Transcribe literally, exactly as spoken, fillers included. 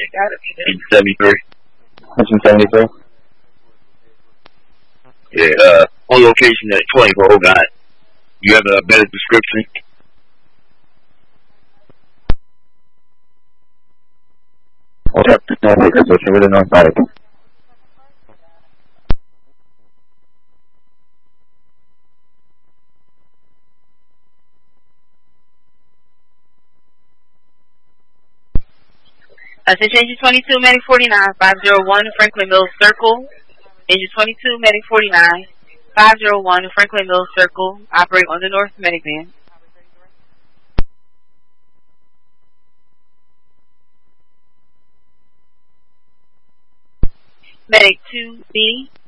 seventy-three. one seventy-three. Yeah, uh, on location at twenty-four. Oh God, you have a better description? What's up? No, because it's really north side. Attention engine twenty-two, Medic forty-nine, five zero one Franklin Mills Circle. Engine twenty-two, Medic forty-nine, five zero one Franklin Mills Circle. Operate on the North Medic Van. Medic two B,